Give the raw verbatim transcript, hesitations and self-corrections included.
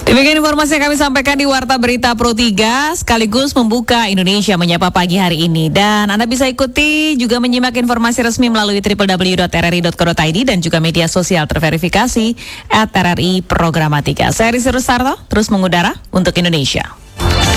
Demikian informasi yang kami sampaikan di Warta Berita Pro tiga, sekaligus membuka Indonesia Menyapa pagi hari ini. Dan Anda bisa ikuti juga menyimak informasi resmi melalui w w w dot r r i dot co dot i d dan juga media sosial terverifikasi at R R I Programatika. Saya Risi Rustarto, terus mengudara untuk Indonesia.